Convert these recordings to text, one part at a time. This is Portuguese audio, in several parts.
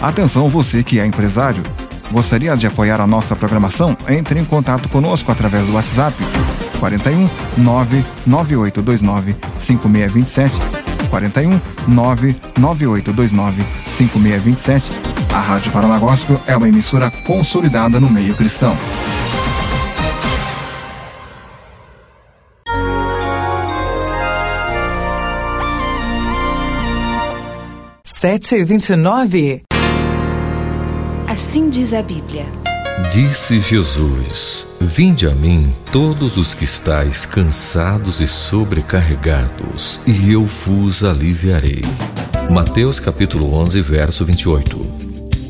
Atenção você que é empresário. Gostaria de apoiar a nossa programação? Entre em contato conosco através do WhatsApp 41 99829 5627, 41 99829 5627. A Rádio Paraná Gospel é uma emissora consolidada no meio cristão. Sete e 29. Assim diz a Bíblia. Disse Jesus: Vinde a mim todos os que estáis cansados e sobrecarregados, e eu vos aliviarei. Mateus capítulo 11, verso 28.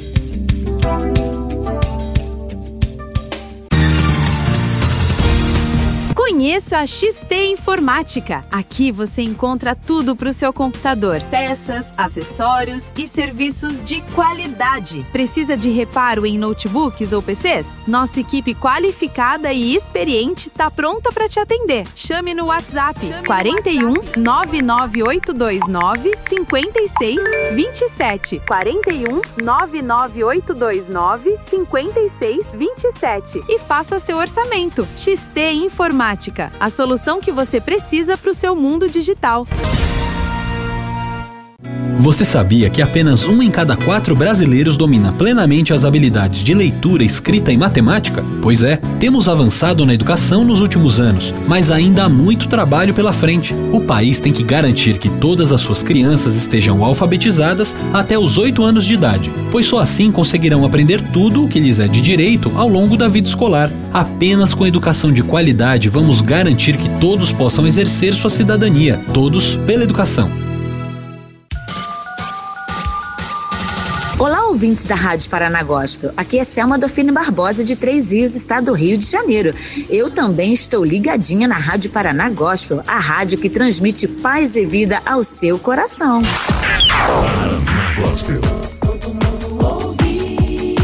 Conheça a XT Informática. Aqui você encontra tudo para o seu computador: peças, acessórios e serviços de qualidade. Precisa de reparo em notebooks ou PCs? Nossa equipe qualificada e experiente está pronta para te atender. Chame no WhatsApp 41 99829 5627. 41 99829 5627 e faça seu orçamento. XT Informática, a solução que você precisa para o seu mundo digital. Você sabia que apenas 1 em cada 4 brasileiros domina plenamente as habilidades de leitura, escrita e matemática? Pois é, temos avançado na educação nos últimos anos, mas ainda há muito trabalho pela frente. O país tem que garantir que todas as suas crianças estejam alfabetizadas até os 8 anos de idade, pois só assim conseguirão aprender tudo o que lhes é de direito ao longo da vida escolar. Apenas com educação de qualidade vamos garantir que todos possam exercer sua cidadania, todos pela educação. Olá, ouvintes da Rádio Paraná Gospel. Aqui é Selma Dofine Barbosa, de Três Rios, estado do Rio de Janeiro. Eu também estou ligadinha na Rádio Paraná Gospel, a rádio que transmite paz e vida ao seu coração. Paraná Gospel. Todo mundo ouve.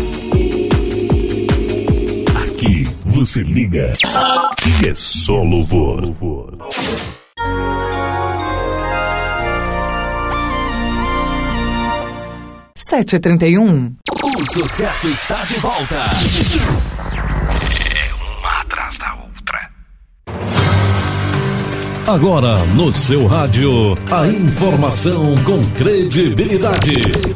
Aqui você liga e é só louvor. 7h31. O sucesso está de volta. É uma atrás da outra. Agora no seu rádio, a informação com credibilidade.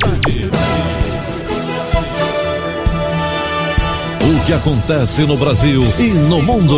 O que acontece no Brasil e no mundo.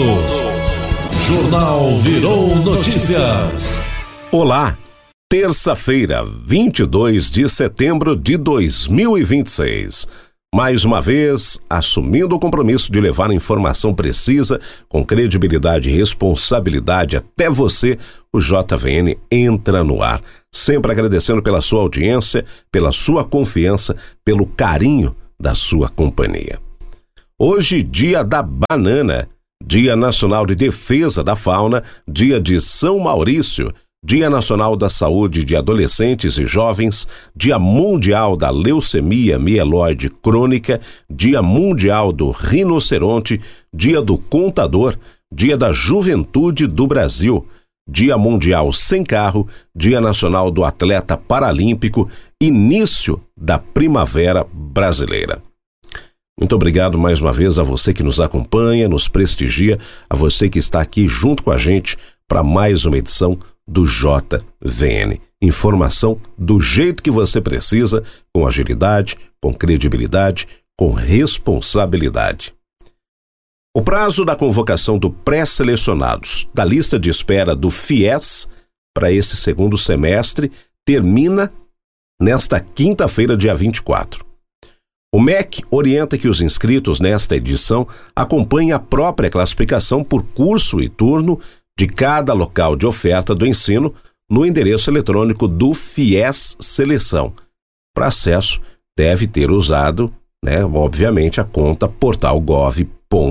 Jornal Virou Notícias. Olá. Terça-feira, 22 de setembro de 2026. Mais uma vez, assumindo o compromisso de levar informação precisa, com credibilidade e responsabilidade até você, o JVN entra no ar. Sempre agradecendo pela sua audiência, pela sua confiança, pelo carinho da sua companhia. Hoje, dia da banana, Dia Nacional de Defesa da Fauna, dia de São Maurício, Dia Nacional da Saúde de Adolescentes e Jovens, Dia Mundial da Leucemia Mieloide Crônica, Dia Mundial do Rinoceronte, Dia do Contador, Dia da Juventude do Brasil, Dia Mundial Sem Carro, Dia Nacional do Atleta Paralímpico, início da Primavera Brasileira. Muito obrigado mais uma vez a você que nos acompanha, nos prestigia, a você que está aqui junto com a gente para mais uma edição do JVN. Informação do jeito que você precisa, com agilidade, com credibilidade, com responsabilidade. O prazo da convocação do pré-selecionados da lista de espera do FIES para esse segundo semestre termina nesta quinta-feira, dia 24. O MEC orienta que os inscritos nesta edição acompanhem a própria classificação por curso e turno de cada local de oferta do ensino no endereço eletrônico do FIES Seleção. Para acesso, deve ter usado, obviamente, a conta portal.gov.br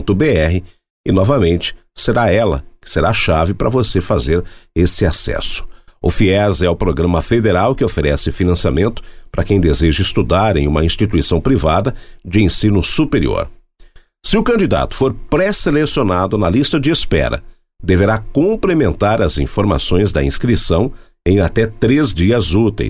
e, novamente, será ela que será a chave para você fazer esse acesso. O FIES é o programa federal que oferece financiamento para quem deseja estudar em uma instituição privada de ensino superior. Se o candidato for pré-selecionado na lista de espera, deverá complementar as informações da inscrição em até 3 dias úteis,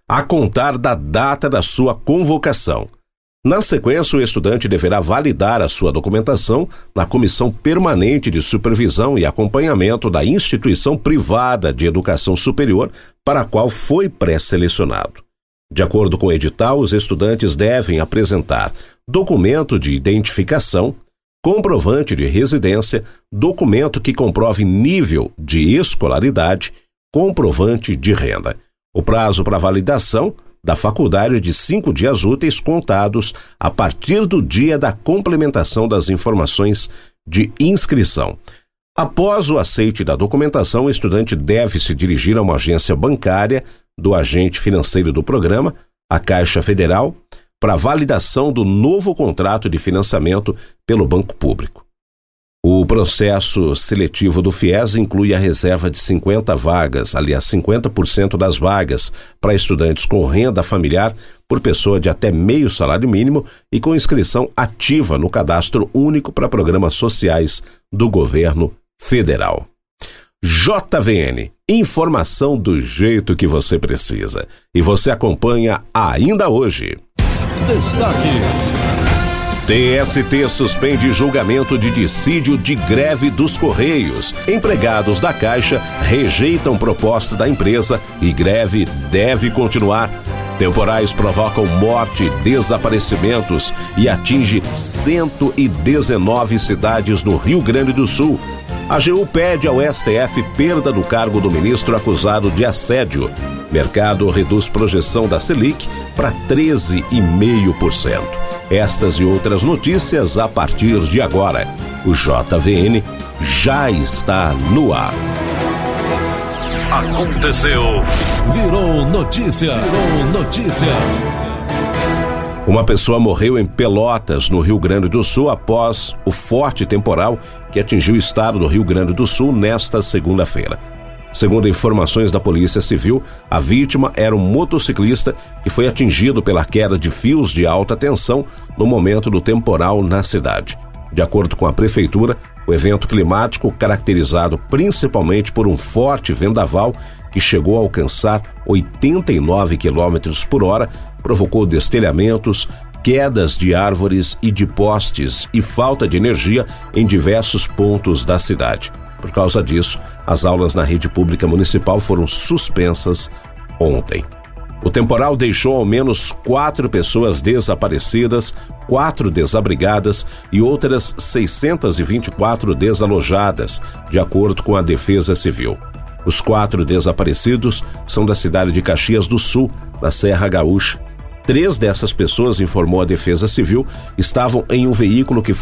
a contar da data da sua convocação. Na sequência, o estudante deverá validar a sua documentação na Comissão Permanente de Supervisão e Acompanhamento da instituição privada de educação superior para a qual foi pré-selecionado. De acordo com o edital, os estudantes devem apresentar documento de identificação, comprovante de residência, documento que comprove nível de escolaridade, comprovante de renda. O prazo para validação da faculdade é de 5 dias úteis contados a partir do dia da complementação das informações de inscrição. Após o aceite da documentação, o estudante deve se dirigir a uma agência bancária do agente financeiro do programa, a Caixa Federal, para validação do novo contrato de financiamento pelo Banco Público. O processo seletivo do FIES inclui a reserva de 50 vagas, aliás, 50% das vagas para estudantes com renda familiar por pessoa de até meio salário mínimo e com inscrição ativa no Cadastro Único para Programas Sociais do Governo Federal. JVN, informação do jeito que você precisa. E você acompanha ainda hoje. Destaques. TST suspende julgamento de dissídio de greve dos Correios. Empregados da Caixa rejeitam proposta da empresa e greve deve continuar. Temporais provocam morte e desaparecimentos e atinge 119 cidades no Rio Grande do Sul. A AGU pede ao STF perda do cargo do ministro acusado de assédio. Mercado reduz projeção da Selic para 13,5%. Estas e outras notícias a partir de agora. O JVN já está no ar. Aconteceu. Virou notícia. Uma pessoa morreu em Pelotas, no Rio Grande do Sul, após o forte temporal que atingiu o estado do Rio Grande do Sul nesta segunda-feira. Segundo informações da Polícia Civil, a vítima era um motociclista que foi atingido pela queda de fios de alta tensão no momento do temporal na cidade. De acordo com a Prefeitura, o evento climático, caracterizado principalmente por um forte vendaval que chegou a alcançar 89 km por hora, provocou destelhamentos, quedas de árvores e de postes e falta de energia em diversos pontos da cidade. Por causa disso, as aulas na rede pública municipal foram suspensas ontem. O temporal deixou ao menos 4 pessoas desaparecidas, 4 desabrigadas e outras 624 desalojadas, de acordo com a Defesa Civil. Os 4 desaparecidos são da cidade de Caxias do Sul, na Serra Gaúcha. 3 dessas pessoas, informou a Defesa Civil, estavam em um veículo que